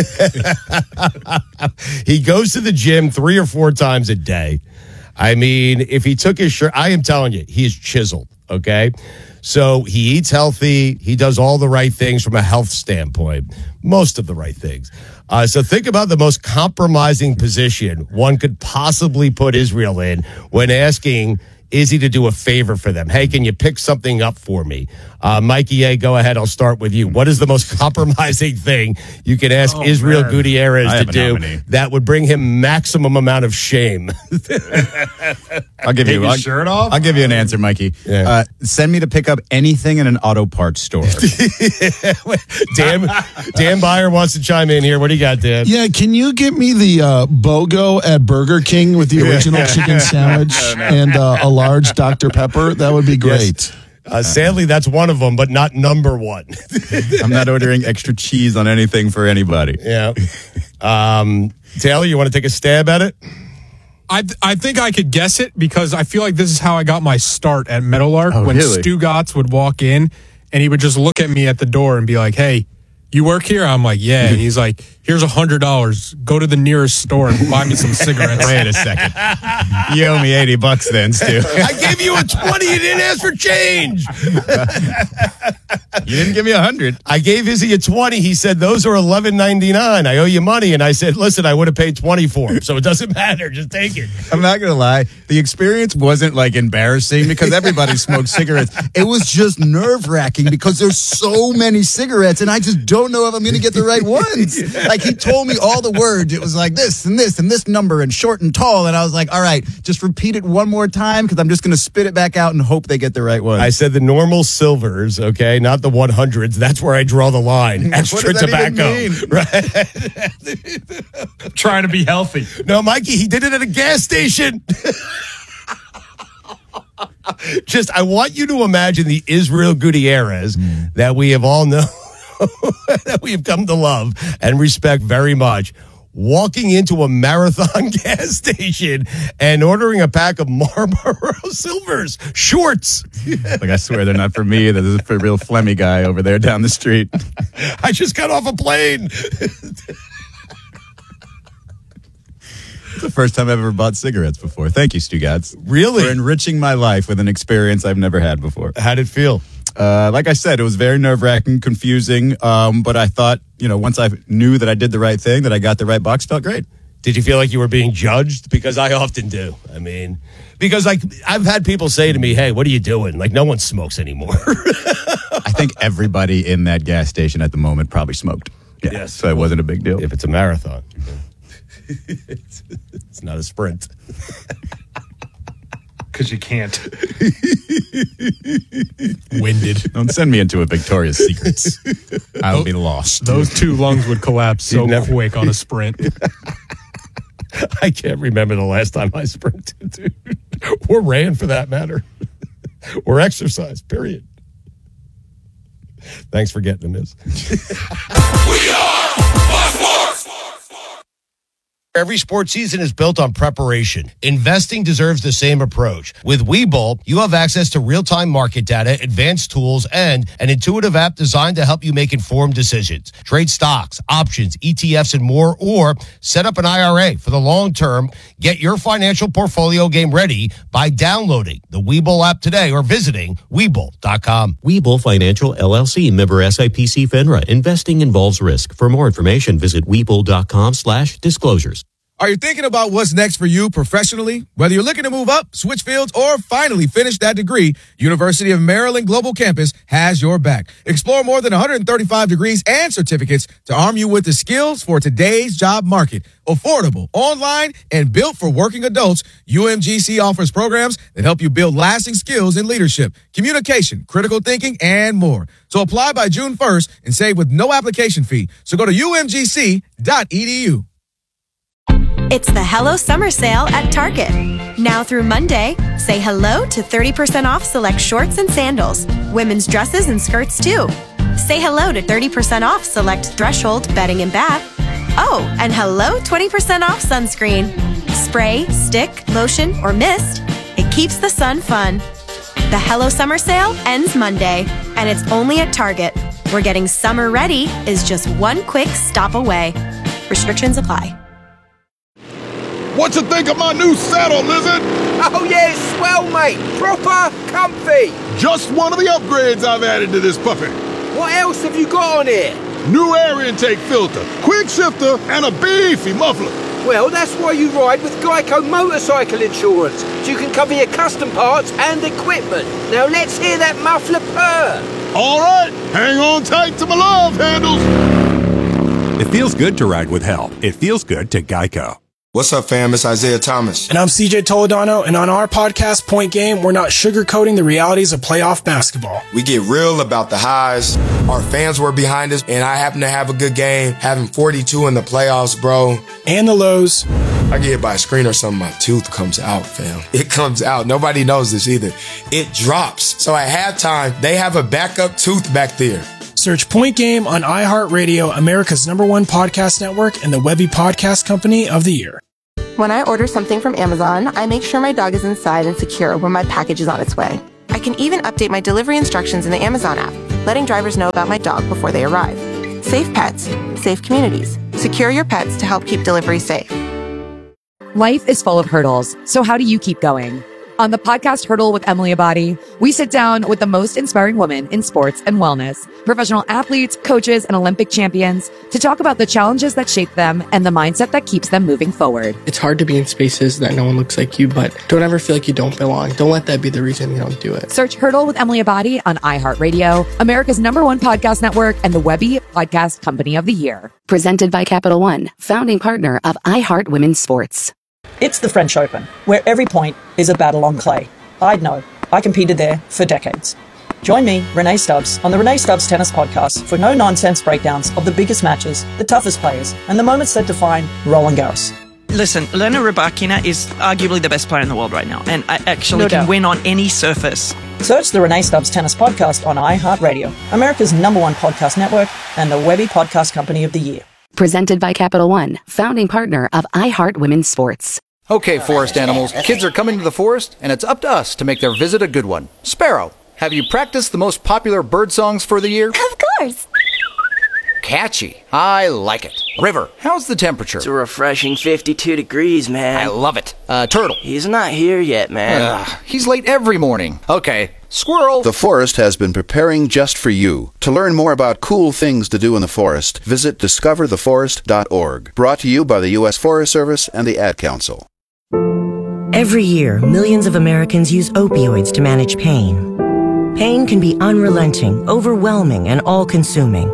He goes to the gym three or four times a day. I mean, if he took his shirt, I am telling you, he is chiseled, okay? So he eats healthy. He does all the right things from a health standpoint, most of the right things. Uh, so think about the most compromising position one could possibly put Israel in when asking Izzy to do a favor for them. Hey, can you pick something up for me? Uh, Mikey A., go ahead. I'll start with you. What is the most compromising thing you can ask Oh, Israel man. Gutierrez I to have a do nominee. that would bring him maximum amount of shame? I'll give Take you his I'll, shirt off? I'll give you an answer, Mikey. Uh, send me to pick up anything in an auto parts store. Dan, Dan Byer wants to chime in here. What do you got, Dan? Yeah, can you get me the uh, BOGO at Burger King with the original chicken sandwich and uh, a large Doctor Pepper? That would be great. Yes. Uh, sadly, that's one of them, but not number one. I'm not ordering extra cheese on anything for anybody. Yeah. Um, Taylor, you want to take a stab at it? I I think I could guess it because I feel like this is how I got my start at Meadowlark. Oh, when really? Stu Gotts would walk in and he would just look at me at the door and be like, "Hey, you work here?" I'm like, "Yeah." And he's like, "Here's a hundred dollars. Go to the nearest store and buy me some cigarettes." Wait a second. You owe me eighty bucks then, Stu. I gave you a twenty. You didn't ask for change. You didn't give me a hundred. I gave Izzy a twenty. He said, those are eleven ninety-nine. I owe you money. And I said, listen, I would have paid twenty for them. So it doesn't matter. Just take it. I'm not going to lie. The experience wasn't like embarrassing because everybody smoked cigarettes. It was just nerve wracking because there's so many cigarettes and I just don't know if I'm going to get the right ones. Like he told me all the words. It was like this and this and this number and short and tall. And I was like, all right, just repeat it one more time because I'm just going to spit it back out and hope they get the right one. I said the normal silvers, okay, not the one hundreds. That's where I draw the line. Extra What does that even tobacco. mean? Right? Trying to be healthy. No, Mikey, he did it at a gas station. Just, I want you to imagine the Israel Gutierrez mm. that we have all known, that we have come to love and respect very much, walking into a Marathon gas station and ordering a pack of Marlboro Silvers shorts. Like, I swear they're not for me. This is for a real phlegmy guy over there down the street. I just got off a plane. It's the first time I've ever bought cigarettes before. Thank you, Stu Gotts. Really? For enriching my life with an experience I've never had before. How'd it feel? Uh, like I said, it was very nerve-wracking, confusing, um, but I thought, you know, once I knew that I did the right thing, that I got the right box, felt great. Did you feel like you were being judged? Because I often do. I mean, because like I've had people say to me, hey, what are you doing? Like, no one smokes anymore. I think everybody in that gas station at the moment probably smoked. Yeah, yes. So it wasn't a big deal. If it's a marathon. it's, it's not a sprint. Because you can't. Winded. Don't send me into a Victoria's Secrets. I'll be lost. Those two lungs would collapse so never... quick on a sprint. I can't remember the last time I sprinted, dude. Or ran for that matter. Or exercised, period. Thanks for getting them, Miz. We are Sports. Every sports season is built on preparation. Investing deserves the same approach. With Webull, you have access to real-time market data, advanced tools, and an intuitive app designed to help you make informed decisions. Trade stocks, options, E T Fs, and more, or set up an I R A for the long term. Get your financial portfolio game ready by downloading the Webull app today or visiting Webull dot com. Webull Financial, L L C, member S I P C FINRA. Investing involves risk. For more information, visit Webull dot com slash disclosures. Are you thinking about what's next for you professionally? Whether you're looking to move up, switch fields, or finally finish that degree, University of Maryland Global Campus has your back. Explore more than one hundred thirty-five degrees and certificates to arm you with the skills for today's job market. Affordable, online, and built for working adults, U M G C offers programs that help you build lasting skills in leadership, communication, critical thinking, and more. So apply by June first and save with no application fee. So go to U M G C dot E D U. It's the Hello Summer Sale at Target. Now through Monday, say hello to thirty percent off select shorts and sandals, women's dresses and skirts too. Say hello to thirty percent off select Threshold bedding and bath. Oh, and hello twenty percent off sunscreen. Spray, stick, lotion, or mist, it keeps the sun fun. The Hello Summer Sale ends Monday, and it's only at Target, where getting summer ready is just one quick stop away. Restrictions apply. What you think of my new saddle, Lizard? Oh yeah, it's swell, mate. Proper comfy. Just one of the upgrades I've added to this puppy. What else have you got on here? New air intake filter, quick shifter, and a beefy muffler. Well, that's why you ride with Geico Motorcycle Insurance, so you can cover your custom parts and equipment. Now let's hear that muffler purr. All right, hang on tight to my love handles. It feels good to ride with help. It feels good to Geico. What's up, fam? It's Isaiah Thomas. And I'm C J Toledano, and on our podcast, Point Game, we're not sugarcoating the realities of playoff basketball. We get real about the highs. Our fans were behind us, and I happen to have a good game, having forty-two in the playoffs, bro. And the lows. I get hit by a screen or something, my tooth comes out, fam. It comes out. Nobody knows this either. It drops. So at halftime, they have a backup tooth back there. Search Point Game on iHeartRadio, America's number one podcast network, and the Webby Podcast Company of the Year. When I order something from Amazon, I make sure my dog is inside and secure when my package is on its way. I can even update my delivery instructions in the Amazon app, letting drivers know about my dog before they arrive. Safe pets, safe communities. Secure your pets to help keep delivery safe. Life is full of hurdles, so how do you keep going? On the podcast Hurdle with Emily Abadi, we sit down with the most inspiring women in sports and wellness, professional athletes, coaches, and Olympic champions to talk about the challenges that shape them and the mindset that keeps them moving forward. It's hard to be in spaces that no one looks like you, but don't ever feel like you don't belong. Don't let that be the reason you don't do it. Search Hurdle with Emily Abadi on iHeartRadio, America's number one podcast network, and the Webby Podcast Company of the Year. Presented by Capital One, founding partner of iHeart Women's Sports. It's the French Open, where every point is a battle on clay. I'd know. I competed there for decades. Join me, Renee Stubbs, on the Renee Stubbs Tennis Podcast for no-nonsense breakdowns of the biggest matches, the toughest players, and the moments that define Roland Garros. Listen, Elena Rybakina is arguably the best player in the world right now, and I actually No can doubt. win on any surface. Search the Renee Stubbs Tennis Podcast on iHeartRadio, America's number one podcast network, and the Webby Podcast Company of the Year. Presented by Capital One, founding partner of iHeart Women's Sports. Okay, forest animals, kids are coming to the forest, and it's up to us to make their visit a good one. Sparrow, have you practiced the most popular bird songs for the year? Of course. Catchy. I like it. River, how's the temperature? It's a refreshing fifty-two degrees, man. I love it. Uh, Turtle. He's not here yet, man. Ugh, he's late every morning. Okay. Squirrel. The forest has been preparing just for you. To learn more about cool things to do in the forest, visit discover the forest dot org. Brought to you by the U S Forest Service and the Ad Council. Every year, millions of Americans use opioids to manage pain. Pain can be unrelenting, overwhelming, and all-consuming.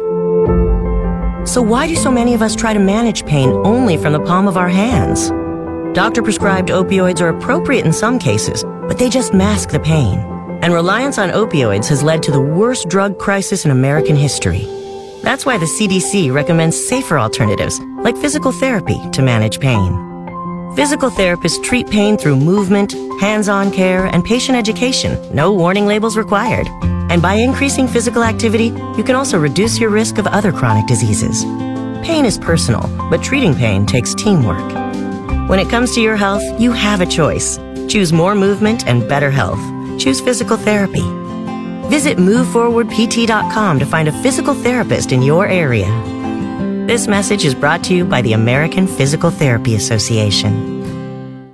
So why do so many of us try to manage pain only from the palm of our hands? Doctor-prescribed opioids are appropriate in some cases, but they just mask the pain. And reliance on opioids has led to the worst drug crisis in American history. That's why the C D C recommends safer alternatives, like physical therapy, to manage pain. Physical therapists treat pain through movement, hands-on care, and patient education. No warning labels required. And by increasing physical activity, you can also reduce your risk of other chronic diseases. Pain is personal, but treating pain takes teamwork. When it comes to your health, you have a choice. Choose more movement and better health. Choose physical therapy. Visit move forward P T dot com to find a physical therapist in your area. This message is brought to you by the American Physical Therapy Association.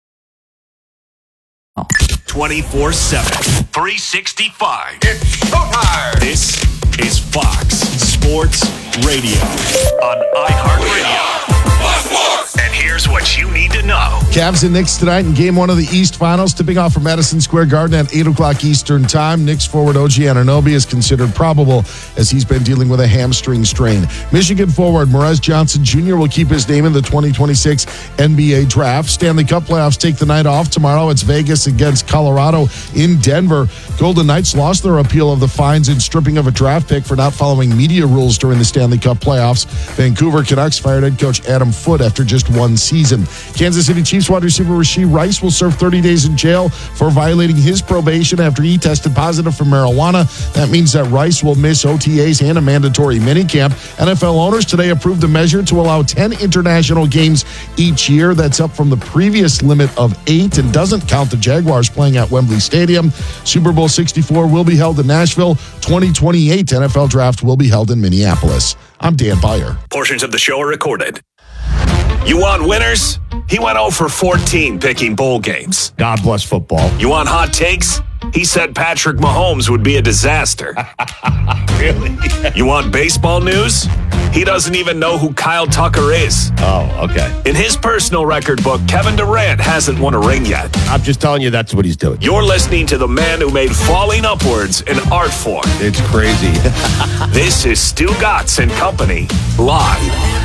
twenty-four seven, three sixty-five. It's showtime. This is Fox Sports Radio on iHeartRadio. And here's what you need to know. Cavs and Knicks tonight in game one of the East Finals, tipping off from Madison Square Garden at eight o'clock Eastern Time. Knicks forward O G Anunoby is considered probable as he's been dealing with a hamstring strain. Michigan forward Morez Johnson Junior will keep his name in the twenty twenty-six N B A Draft. Stanley Cup playoffs take the night off. Tomorrow it's Vegas against Colorado in Denver. Golden Knights lost their appeal of the fines and stripping of a draft pick for not following media rules during the Stanley Cup playoffs. Vancouver Canucks fired head coach Adam Foote after just one season. Kansas City Chiefs wide receiver Rashee Rice will serve thirty days in jail for violating his probation after he tested positive for marijuana. That means that Rice will miss O T As and a mandatory minicamp. N F L owners today approved a measure to allow ten international games each year. That's up from the previous limit of eight and doesn't count the Jaguars playing at Wembley Stadium. Super Bowl sixty-four will be held in Nashville. twenty twenty-eight N F L Draft will be held in Minneapolis. I'm Dan Beyer. Portions of the show are recorded. You want winners? He went oh for fourteen picking bowl games. God bless football. You want hot takes? He said Patrick Mahomes would be a disaster. Really? You want baseball news? He doesn't even know who Kyle Tucker is. Oh, okay. In his personal record book, Kevin Durant hasn't won a ring yet. I'm just telling you that's what he's doing. You're listening to the man who made falling upwards an art form. It's crazy. This is Stu Gatz and Company, live.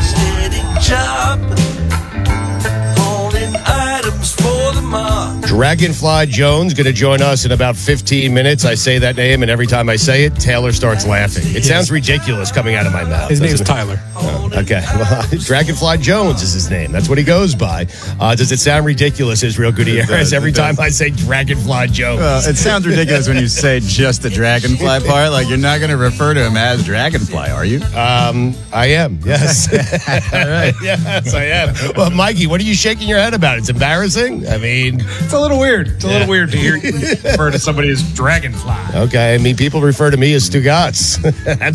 Dragonfly Jones going to join us in about fifteen minutes. I say that name, and every time I say it, Taylor starts laughing. It sounds ridiculous coming out of my mouth. His name's it? Tyler. Oh, okay. Well, Dragonfly Jones is his name. That's what he goes by. Uh, does it sound ridiculous, Israel Gutierrez, every time I say Dragonfly Jones? Well, it sounds ridiculous when you say just the Dragonfly part. Like, you're not going to refer to him as Dragonfly, are you? Um, I am, yes. All right. Yes, I am. Well, Mikey, what are you shaking your head about? It's embarrassing. I mean, It's a little weird. It's a Yeah. little weird to hear you refer to somebody as Dragonfly. okay. I mean, people refer to me as Stu Gatz. That's